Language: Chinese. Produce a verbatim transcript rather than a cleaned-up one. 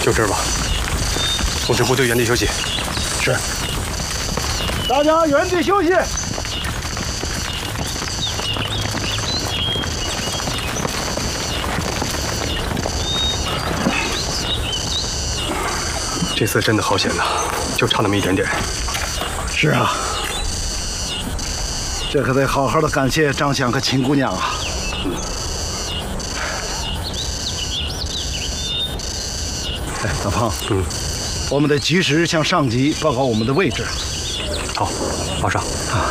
就这儿吧。通知部队原地休息。 是。大家原地休息。 这次真的好险呐，就差那么一点点。 是啊，这可得好好的感谢张香和秦姑娘啊。嗯。哎，大胖，嗯，我们得及时向上级报告我们的位置。 好，马上。啊。